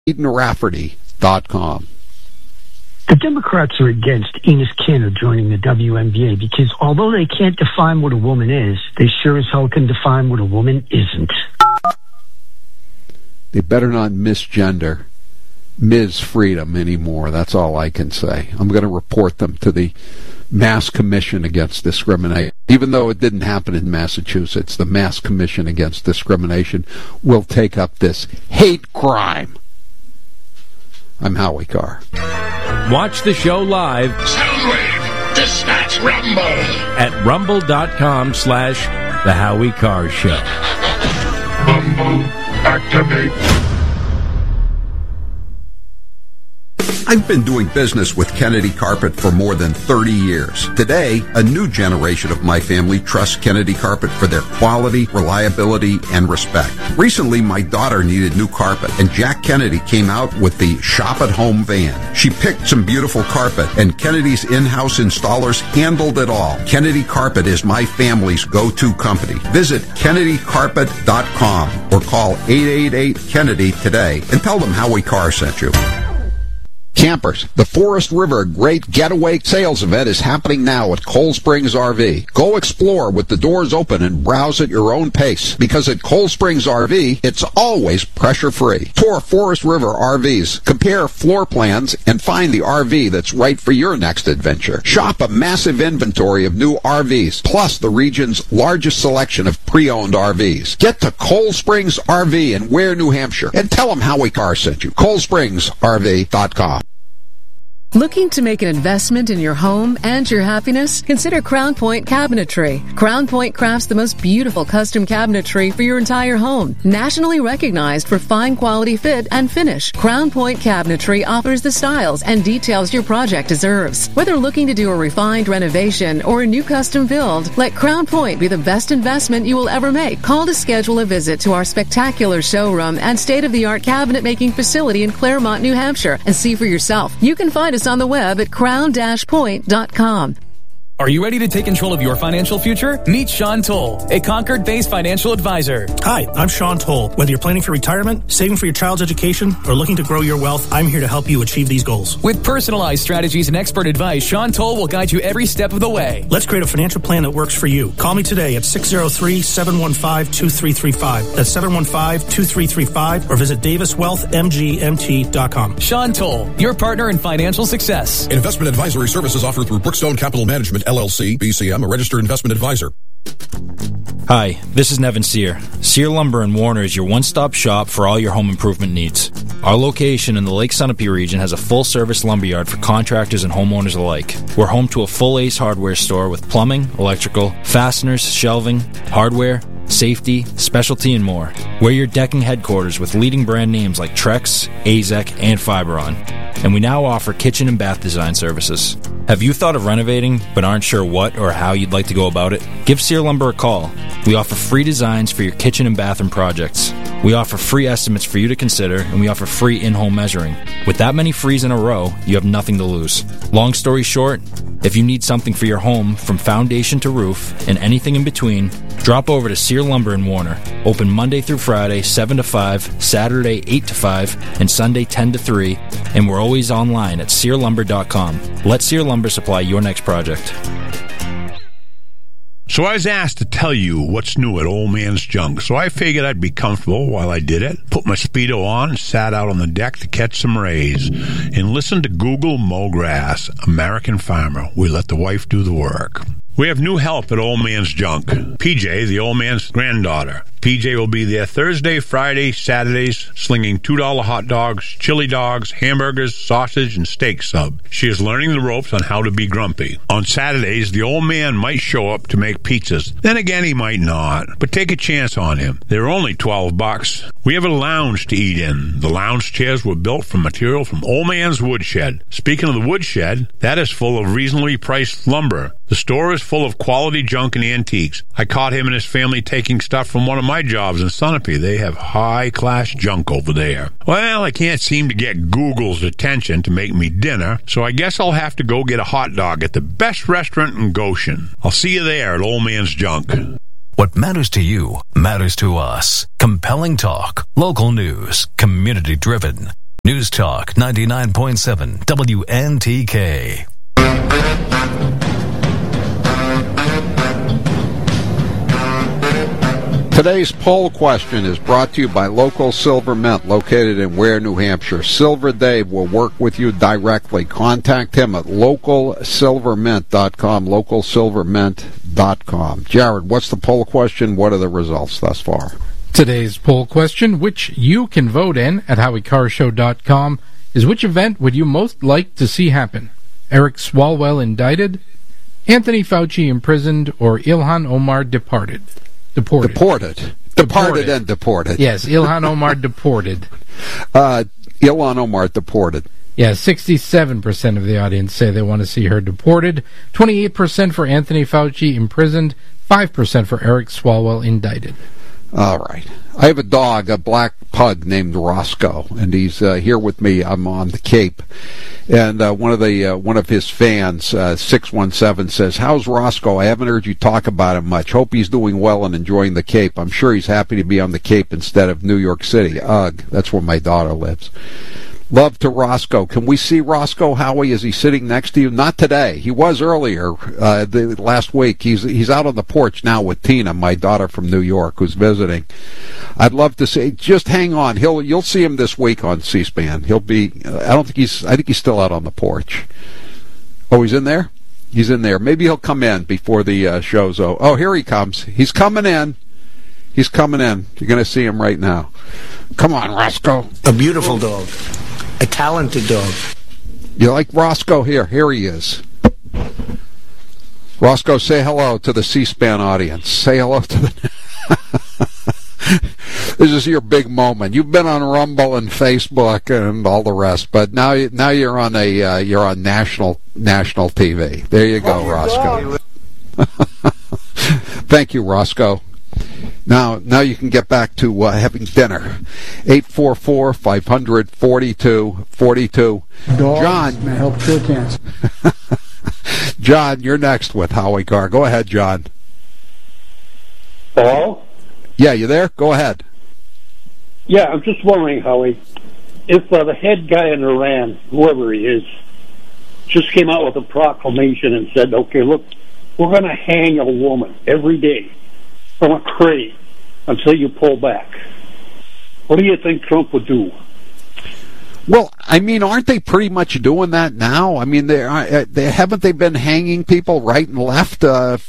EdenRafferty.com. The Democrats are against Enos Kanter joining the WNBA because although they can't define what a woman is, they sure as hell can define what a woman isn't. They better not misgender Ms. Freedom anymore. That's all I can say. I'm going to report them to the Mass Commission Against Discrimination. Even though it didn't happen in Massachusetts, the Mass Commission Against Discrimination will take up this hate crime. I'm Howie Carr. Watch the show live. Soundwave, dispatch Rumble. At rumble.com/The Howie Carr Show. Rumble, activate. I've been doing business with Kennedy Carpet for more than 30 years. Today, a new generation of my family trusts Kennedy Carpet for their quality, reliability, and respect. Recently, my daughter needed new carpet, and Jack Kennedy came out with the Shop at Home van. She picked some beautiful carpet, and Kennedy's in-house installers handled it all. Kennedy Carpet is my family's go-to company. Visit KennedyCarpet.com or call 888-KENNEDY today and tell them Howie Carr sent you. Campers, the Forest River Great Getaway Sales Event is happening now at Cold Springs RV. Go explore with the doors open and browse at your own pace, because at Cold Springs RV, it's always pressure-free. Tour Forest River RVs, compare floor plans, and find the RV that's right for your next adventure. Shop a massive inventory of new RVs, plus the region's largest selection of pre-owned RVs. Get to Cold Springs RV in Ware, New Hampshire, and tell them Howie Carr sent you. ColdSpringsRV.com. Looking to make an investment in your home and your happiness? Consider Crown Point Cabinetry. Crown Point crafts the most beautiful custom cabinetry for your entire home. Nationally recognized for fine quality fit and finish, Crown Point Cabinetry offers the styles and details your project deserves. Whether looking to do a refined renovation or a new custom build, let Crown Point be the best investment you will ever make. Call to schedule a visit to our spectacular showroom and state-of-the-art cabinet making facility in Claremont, New Hampshire, and see for yourself. You can find us on the web at crown-point.com. Are you ready to take control of your financial future? Meet Sean Toll, a Concord-based financial advisor. Hi, I'm Sean Toll. Whether you're planning for retirement, saving for your child's education, or looking to grow your wealth, I'm here to help you achieve these goals. With personalized strategies and expert advice, Sean Toll will guide you every step of the way. Let's create a financial plan that works for you. Call me today at 603-715-2335. That's 715-2335, or visit daviswealthmgmt.com. Sean Toll, your partner in financial success. Investment advisory services offered through Brookstone Capital Management, LLC, BCM, a registered investment advisor. Hi, this is Nevin Sear. Sear Lumber in Warner is your one-stop shop for all your home improvement needs. Our location in the Lake Sunapee region has a full-service lumberyard for contractors and homeowners alike. We're home to a full Ace Hardware store with plumbing, electrical, fasteners, shelving, hardware, safety, specialty, and more. We're your decking headquarters with leading brand names like Trex, AZEK, and Fiberon. And we now offer kitchen and bath design services. Have you thought of renovating but aren't sure what or how you'd like to go about it? Give Sear Lumber a call. We offer free designs for your kitchen and bathroom projects. We offer free estimates for you to consider, and we offer free in-home measuring. With that many frees in a row, you have nothing to lose. Long story short, if you need something for your home from foundation to roof and anything in between, drop over to Sear Lumber in Warner. Open Monday through Friday, 7 to 5, Saturday, 8 to 5, and Sunday, 10 to 3, and we're always online at SearLumber.com. Let Sear Lumber supply your next project. So I was asked to tell you what's new at Old Man's Junk, so I figured I'd be comfortable while I did it, put my Speedo on, and sat out on the deck to catch some rays, and listen to Google Mowgrass, American Farmer. We let the wife do the work. We have new help at Old Man's Junk. PJ, the old man's granddaughter. PJ will be there Thursday, Friday, Saturdays, slinging $2 hot dogs, chili dogs, hamburgers, sausage, and steak sub. She is learning the ropes on how to be grumpy. On Saturdays, the old man might show up to make pizzas. Then again, he might not. But take a chance on him. They're only $12. We have a lounge to eat in. The lounge chairs were built from material from Old Man's Woodshed. Speaking of the woodshed, that is full of reasonably priced lumber. The store is full of quality junk and antiques. I caught him and his family taking stuff from one of my jobs in Sunapee. They have high-class junk over there. Well, I can't seem to get Google's attention to make me dinner, so I guess I'll have to go get a hot dog at the best restaurant in Goshen. I'll see you there at Old Man's Junk. What matters to you matters to us. Compelling talk, local news, community-driven. News Talk 99.7 WNTK. Today's poll question is brought to you by Local Silver Mint, located in Ware, New Hampshire. Silver Dave will work with you directly. Contact him at localsilvermint.com, localsilvermint.com. Jared, what's the poll question? What are the results thus far? Today's poll question, which you can vote in at HowieCarrShow.com, is which event would you most like to see happen? Eric Swalwell indicted, Anthony Fauci imprisoned, or Ilhan Omar deported? Deported and deported. Yes, Ilhan Omar deported. Ilhan Omar deported. Yeah, 67% of the audience say they want to see her deported, 28% for Anthony Fauci imprisoned, 5% for Eric Swalwell indicted. All right. I have a dog, a black pug named Roscoe, and he's here with me. I'm on the Cape, and one of his fans, 617, says, "How's Roscoe? I haven't heard you talk about him much. Hope he's doing well and enjoying the Cape. I'm sure he's happy to be on the Cape instead of New York City. Ugh, that's where my daughter lives." Love to Roscoe. Can we see Roscoe, Howie? Is he sitting next to you? Not today. He was earlier, last week. He's out on the porch now with Tina, my daughter from New York, who's visiting. I'd love to see. Just hang on. You'll see him this week on C-SPAN. He'll be. I think he's still out on the porch. Oh, he's in there. He's in there. Maybe he'll come in before the show's over. Oh, here he comes. He's coming in. He's coming in. You're going to see him right now. Come on, Roscoe. A beautiful dog. A talented dog. You like Roscoe? Here he is. Roscoe, say hello to the C-SPAN audience. Say hello to the... This is your big moment. You've been on Rumble and Facebook and all the rest, but now you're on national TV. There you go, Roscoe. Thank you, Roscoe. Now you can get back to having dinner. 844-500-4242. John, may help cure cancer. John, you're next with Howie Carr. Go ahead, John. Hello? Yeah, you there? Go ahead. Yeah, I'm just wondering, Howie, if the head guy in Iran, whoever he is, just came out with a proclamation and said, okay, look, we're going to hang a woman every day from a crane until you pull back. What do you think Trump would do? Well, I mean, aren't they pretty much doing that now? I mean, haven't they been hanging people right and left since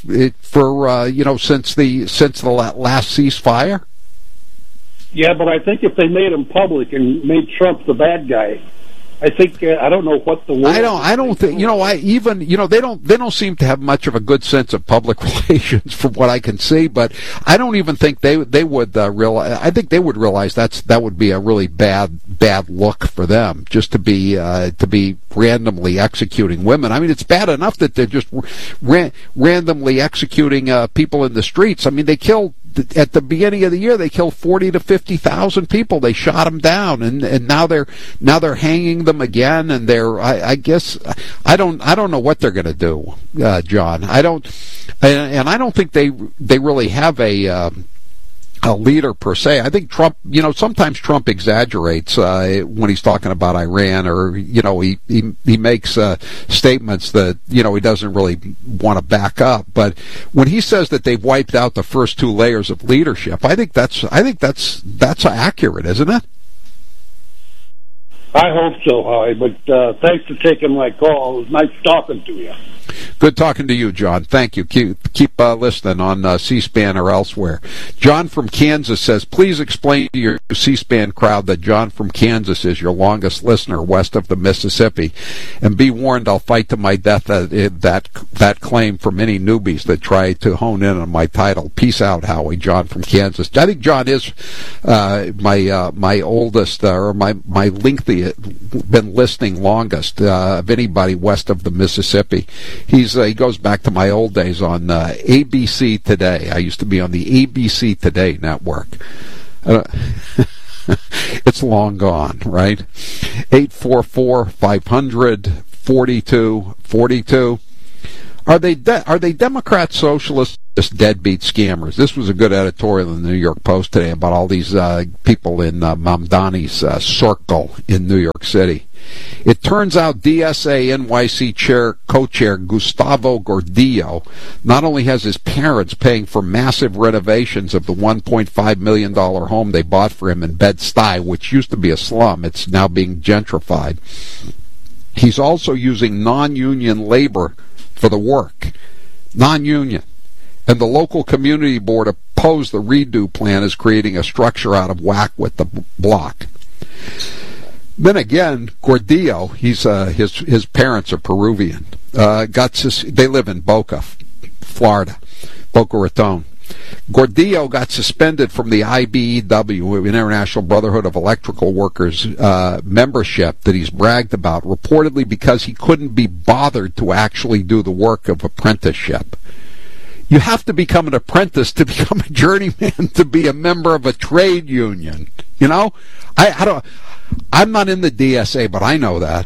the last ceasefire? Yeah, but I think if they made him public and made Trump the bad guy, I think I don't know what the word. I don't think they don't seem to have much of a good sense of public relations from what I can see. But I don't even think they would realize. I think they would realize that would be a really bad look for them, just to be randomly executing women. I mean, it's bad enough that they're just randomly executing people in the streets. I mean, they killed. At the beginning of the year, they killed 40 to 50,000 people. They shot them down, and now they're hanging them again. And I guess I don't know what they're going to do, John. I don't think they really have a leader per se. I think Trump, sometimes Trump exaggerates when he's talking about Iran, or he makes statements that he doesn't really want to back up. But when he says that they've wiped out the first two layers of leadership, I think that's accurate, isn't it? I hope so, Howie. But thanks for taking my call. It was nice talking to you. Good talking to you, John. Thank you. Keep listening on C-SPAN or elsewhere. John from Kansas says, please explain to your C-SPAN crowd that John from Kansas is your longest listener west of the Mississippi. And be warned, I'll fight to my death that claim from any newbies that try to hone in on my title. Peace out, Howie. John from Kansas. I think John is my oldest, or my lengthy, been listening longest of anybody west of the Mississippi. He goes back to my old days on ABC Today. I used to be on the ABC Today network. It's long gone, right? 844-500-4242. Are they Democrat socialists, just deadbeat scammers? This was a good editorial in the New York Post today about all these people in Mamdani's circle in New York City. It turns out DSA NYC co-chair Gustavo Gordillo not only has his parents paying for massive renovations of the $1.5 million home they bought for him in Bed-Stuy, which used to be a slum. It's now being gentrified. He's also using non-union labor for the work. Non-union. And the local community board opposed the redo plan as creating a structure out of whack with the block. Then again, Gordillo, his parents are Peruvian. They live in Boca, Florida, Boca Raton. Gordillo got suspended from the IBEW, International Brotherhood of Electrical Workers, membership that he's bragged about, reportedly because he couldn't be bothered to actually do the work of apprenticeship. You have to become an apprentice to become a journeyman to be a member of a trade union. You know, I'm not in the DSA, but I know that.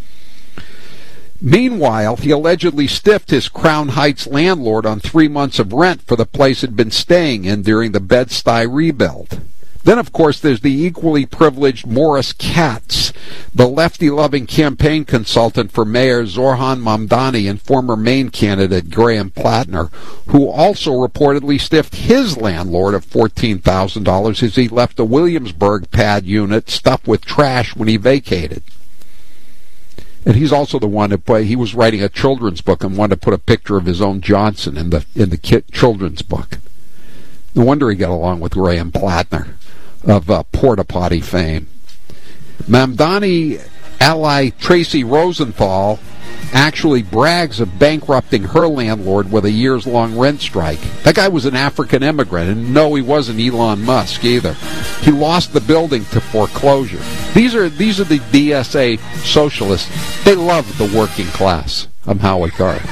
Meanwhile, he allegedly stiffed his Crown Heights landlord on 3 months of rent for the place he'd been staying in during the Bed-Stuy rebuild. Then, of course, there's the equally privileged Morris Katz, the lefty-loving campaign consultant for Mayor Zoran Mamdani and former Maine candidate Graham Plattner, who also reportedly stiffed his landlord of $14,000 as he left a Williamsburg pad unit stuffed with trash when he vacated. And he's also the one he was writing a children's book and wanted to put a picture of his own Johnson in the children's book. No wonder he got along with Graham Plattner of Porta Potty fame. Mamdani ally Tracy Rosenthal actually brags of bankrupting her landlord with a years-long rent strike. That guy was an African immigrant, and no, he wasn't Elon Musk either. He lost the building to foreclosure. These are the DSA socialists. They love the working class. I'm Howie Carr.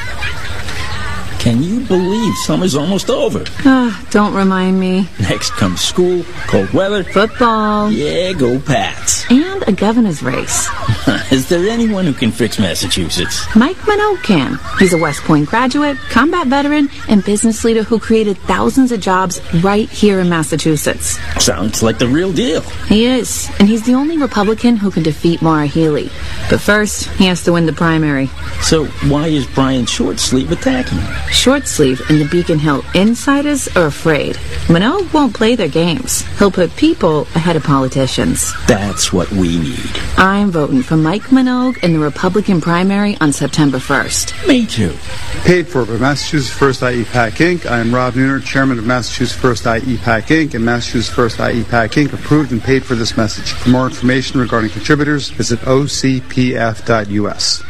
Can you believe summer's almost over? Don't remind me. Next comes school, cold weather, football. Yeah, go Pats. And a governor's race. Is there anyone who can fix Massachusetts? Mike Minogue can. He's a West Point graduate, combat veteran, and business leader who created thousands of jobs right here in Massachusetts. Sounds like the real deal. He is, and he's the only Republican who can defeat Maura Healey. But first, he has to win the primary. So why is Brian Shortsleeve attacking him? Shortsleeve and the Beacon Hill insiders are afraid. Minogue won't play their games. He'll put people ahead of politicians. That's what we need. I'm voting for Mike Minogue in the Republican primary on September 1st. Me too. Paid for by Massachusetts First IEPAC Inc. I am Rob Nooner, Chairman of Massachusetts First IEPAC Inc. and Massachusetts First IEPAC Inc. approved and paid for this message. For more information regarding contributors, visit ocpf.us.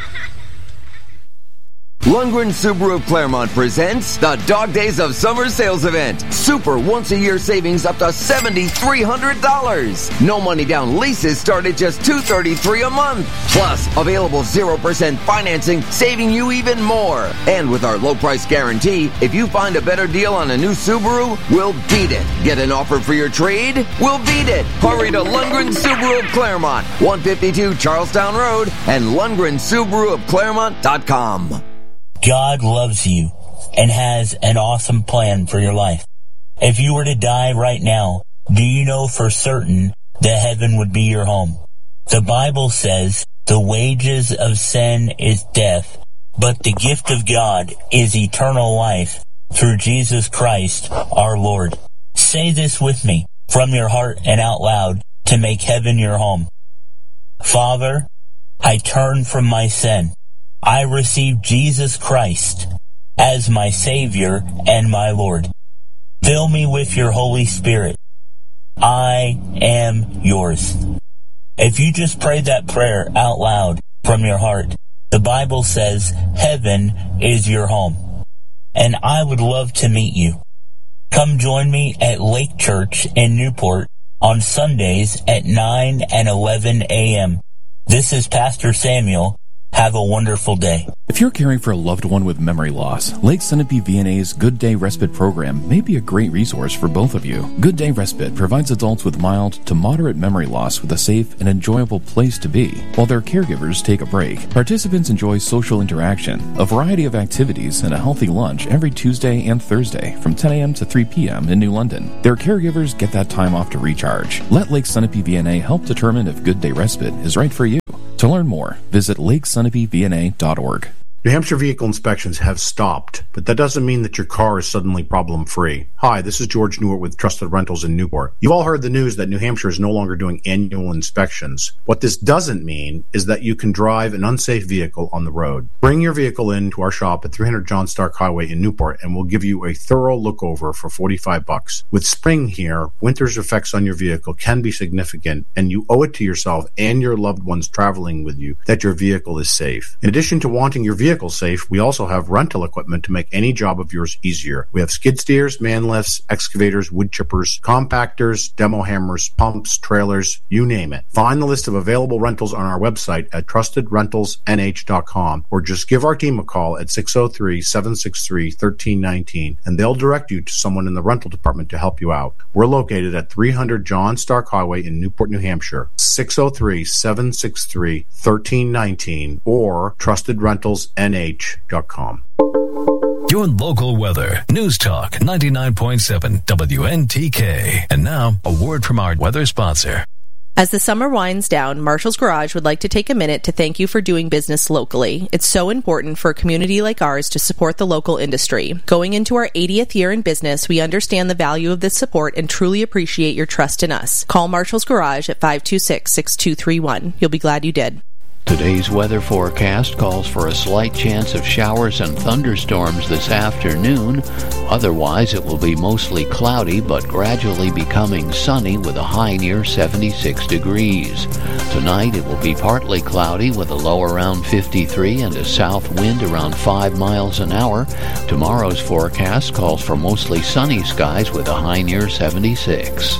Lundgren Subaru of Claremont presents the Dog Days of Summer Sales Event. Super once-a-year savings up to $7,300. No money down leases start at just $233 a month. Plus, available 0% financing, saving you even more. And with our low price guarantee, if you find a better deal on a new Subaru, we'll beat it. Get an offer for your trade? We'll beat it. Hurry to Lundgren Subaru of Claremont, 152 Charlestown Road, and LundgrenSubaruofClaremont.com. God loves you and has an awesome plan for your life. If you were to die right now, do you know for certain that heaven would be your home? The Bible says the wages of sin is death, but the gift of God is eternal life through Jesus Christ our Lord. Say this with me from your heart and out loud to make heaven your home. Father, I turn from my sin. I receive Jesus Christ as my Savior and my Lord. Fill me with your Holy Spirit. I am yours. If you just prayed that prayer out loud from your heart, the Bible says heaven is your home. And I would love to meet you. Come join me at Lake Church in Newport on Sundays at 9 and 11 a.m. This is Pastor Samuel, Have a wonderful day. If you're caring for a loved one with memory loss, Lake Sunapee VNA's Good Day Respite program may be a great resource for both of you. Good Day Respite provides adults with mild to moderate memory loss with a safe and enjoyable place to be, while their caregivers take a break. Participants enjoy social interaction, a variety of activities, and a healthy lunch every Tuesday and Thursday from 10 a.m. to 3 p.m. in New London. Their caregivers get that time off to recharge. Let Lake Sunapee VNA help determine if Good Day Respite is right for you. To learn more, visit lakesunapeevna.org. New Hampshire vehicle inspections have stopped, but that doesn't mean that your car is suddenly problem-free. Hi, this is George Newart with Trusted Rentals in Newport. You've all heard the news that New Hampshire is no longer doing annual inspections. What this doesn't mean is that you can drive an unsafe vehicle on the road. Bring your vehicle in to our shop at 300 John Stark Highway in Newport, and we'll give you a thorough look-over for $45. With spring here, winter's effects on your vehicle can be significant, and you owe it to yourself and your loved ones traveling with you that your vehicle is safe. In addition to wanting your vehicle safe, we also have rental equipment to make any job of yours easier. We have skid steers, man lifts, excavators, wood chippers, compactors, demo hammers, pumps, trailers, you name it. Find the list of available rentals on our website at trustedrentalsnh.com or just give our team a call at 603-763-1319 and they'll direct you to someone in the rental department to help you out. We're located at 300 John Stark Highway in Newport, New Hampshire, 603-763-1319 or trustedrentalsnh.com. Your local weather. News Talk 99.7 WNTK. And now, a word from our weather sponsor. As the summer winds down, Marshall's Garage would like to take a minute to thank you for doing business locally. It's so important for a community like ours to support the local industry. Going into our 80th year in business, we understand the value of this support and truly appreciate your trust in us. Call Marshall's Garage at 526-6231. You'll be glad you did. Today's weather forecast calls for a slight chance of showers and thunderstorms this afternoon. Otherwise, it will be mostly cloudy but gradually becoming sunny with a high near 76 degrees. Tonight, it will be partly cloudy with a low around 53 and a south wind around 5 miles an hour. Tomorrow's forecast calls for mostly sunny skies with a high near 76.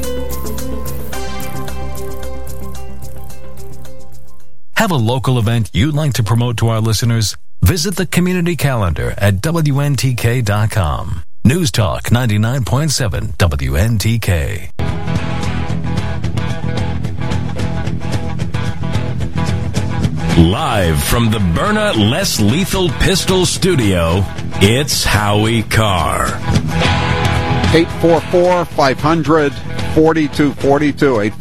Have a local event you'd like to promote to our listeners? Visit the community calendar at WNTK.com. News Talk 99.7 WNTK. Live from the Byrna Less Lethal Pistol Studio, it's Howie Carr. 844-500-4242.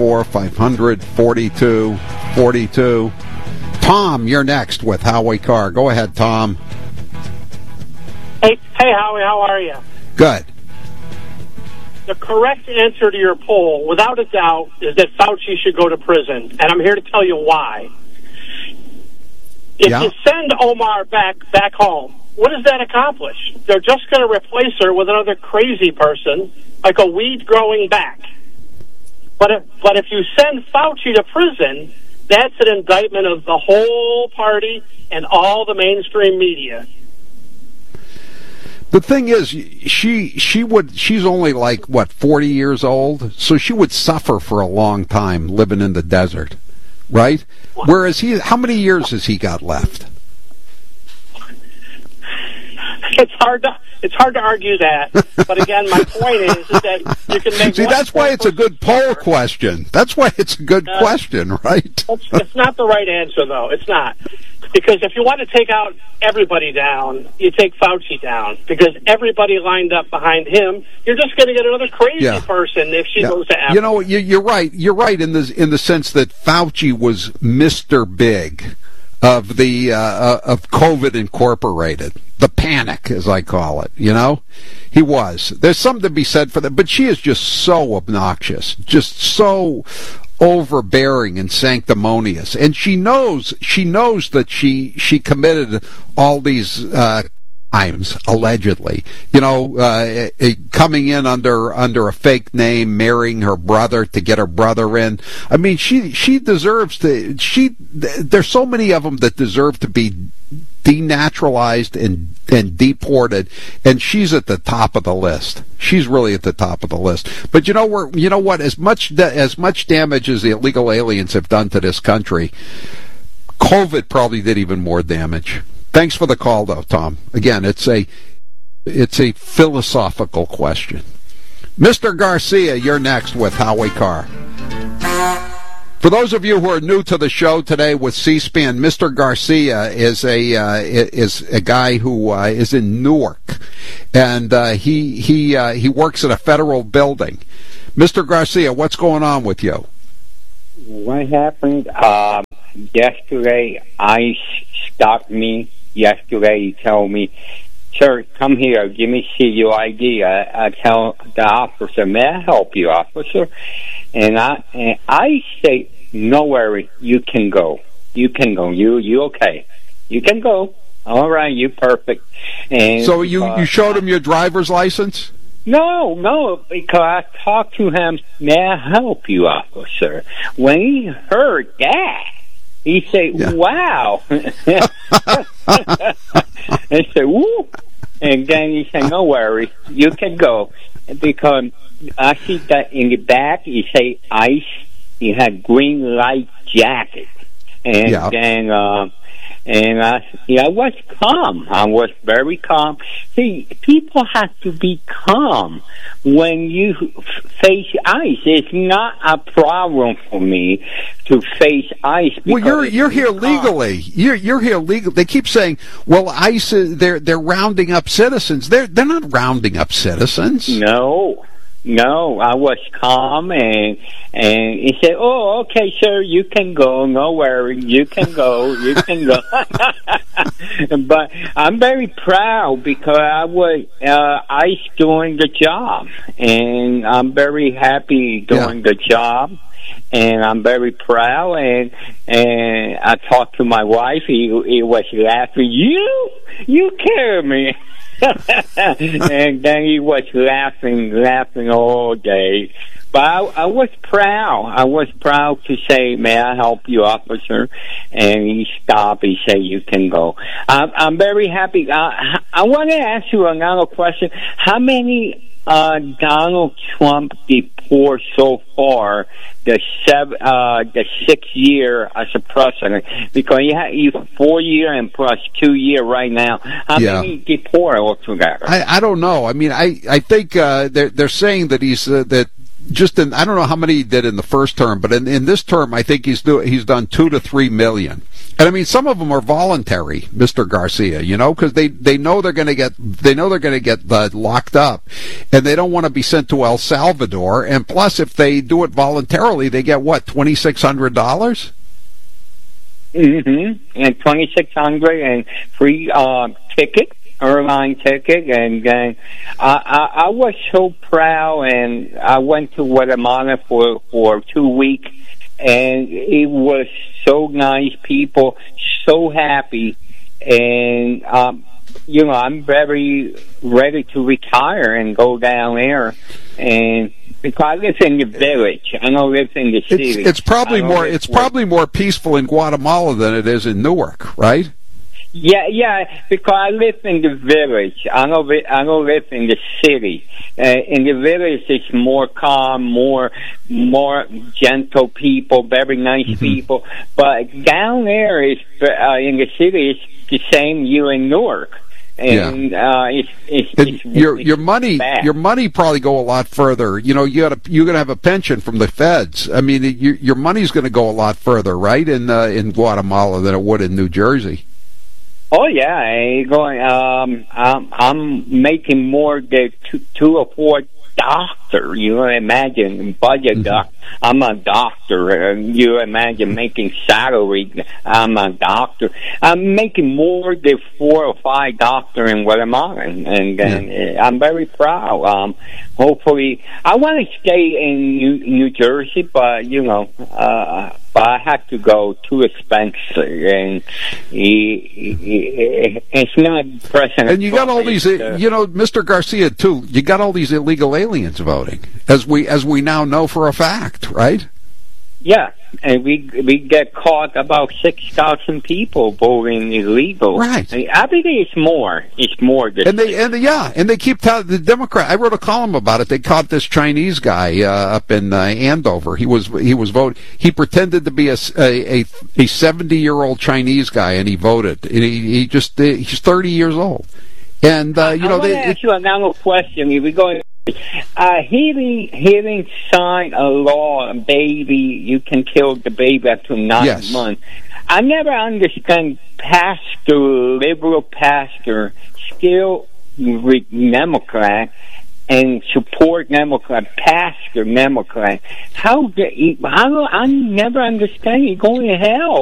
844-500-4242. Tom, you're next with Howie Carr. Go ahead, Tom. Hey, Howie, how are you? Good. The correct answer to your poll, without a doubt, is that Fauci should go to prison, and I'm here to tell you why. If you send Omar back home, what does that accomplish? They're just going to replace her with another crazy person, like a weed growing back. But if you send Fauci to prison, that's an indictment of the whole party and all the mainstream media. The thing is, she's only like, 40 years old? So she would suffer for a long time living in the desert, right? Whereas how many years has he got left? It's hard to argue that. But again, my point is that you can make. See, that's why it's a good poll question. That's why it's a good question, right? It's not the right answer, though. It's not. Because if you want to take out everybody down, you take Fauci down. Because everybody lined up behind him, you're just going to get another crazy person if she goes to Africa. You know, you're right. You're right in the sense that Fauci was Mr. Big of the of COVID Incorporated, the panic, as I call it. You know, he was. There's something to be said for that. But she is just so obnoxious, just so overbearing and sanctimonious, and she knows that she committed all these crimes allegedly. You know, coming in under a fake name, marrying her brother to get her brother in. I mean, she deserves to. There's so many of them that deserve to be denaturalized and deported, and she's at the top of the list. She's really at the top of the list. But you know what? As much damage as the illegal aliens have done to this country, COVID probably did even more damage. Thanks for the call, though, Tom. Again, it's a philosophical question. Mr. Garcia, you're next with Howie Carr. For those of you who are new to the show today with C-SPAN, Mr. Garcia is a guy who is in Newark, and he works at a federal building. Mr. Garcia, what's going on with you? What happened? Yesterday, ICE stopped me. Yesterday, he told me, "Sir, come here. see your ID." I tell the officer, "May I help you, officer?" And I say, "No worry. You can go. You can go. You okay? You can go. All right. You perfect." And so you showed him your driver's license? No, because I talked to him. "May I help you, officer?" When he heard that, he said, yeah. "Wow." I said, "Woo." And then he said, "No worry, you can go." Because I see that in the back, he say ICE. He had green light jacket. And then, I was calm. I was very calm. See, people have to be calm when you face ICE. It's not a problem for me to face ICE. Well, you're here legally. You're here legally. They keep saying, "Well, ICE they're rounding up citizens." They're not rounding up citizens. No, I was calm, and he said, "Oh, okay, sir, you can go. No worry, you can go. You can go." But I'm very proud because I was ICE doing the job, and I'm very happy doing the job. And I'm very proud, and I talked to my wife. He was laughing. You carry me. And then he was laughing all day. But I was proud. I was proud to say, "May I help you, officer?" And he stopped. He said, "You can go." I'm very happy. I want to ask you another question. How many Donald Trump deport so far? The 6 year as a president, because you 4 year and plus 2 year right now. How many deport altogether? I don't know. I mean, I think they're saying that he's that. Just in, I don't know how many he did in the first term, but in this term, I think he's done 2 to 3 million. And I mean, some of them are voluntary, Mr. Garcia, because they know they're going to get locked up, and they don't want to be sent to El Salvador. And plus, if they do it voluntarily, they get what, $2,600? Mm-hmm. And $2,600 and free ticket. Airline ticket, and then I was so proud, and I went to Guatemala for 2 weeks, and it was so nice, people so happy, and I'm very ready to retire and go down there, and because I live in the village, I don't live in the city. It's probably more peaceful in Guatemala than it is in Newark, right? Yeah, because I live in the village. I don't live in the city. In the village, it's more calm, more gentle people, very nice people. But down there, in the city, it's the same. You in Newark. And it's your money bad. Your money probably go a lot further. You're gonna have a pension from the feds. I mean, your money's going to go a lot further, right, in Guatemala than it would in New Jersey. Oh yeah, I'm making more than 2 or 4 doctor. You imagine budget doc. I'm a doctor. You imagine making salary. I'm a doctor. I'm making more than 4 or 5 doctor in Guatemala, and I'm very proud. Hopefully, I want to stay in New Jersey, but but I had to go, too expensive, and it's not present. And you got all these, Mr. Garcia too. You got all these illegal aliens voting, as we now know for a fact, right? Yeah, and we get caught about 6,000 people voting illegal. Right. I think it's more. It's more. And they keep telling the Democrat. I wrote a column about it. They caught this Chinese guy up in Andover. He was voting. He pretended to be a 70-year-old Chinese guy, and he voted. And he's 30 years old. And I want to ask you another question. If we go. Hearing sign a law, a baby, you can kill the baby after 9 months. I never understand liberal pastor, still Democrat, and support Democrat, pastor Democrat. I never understand. You're going to hell.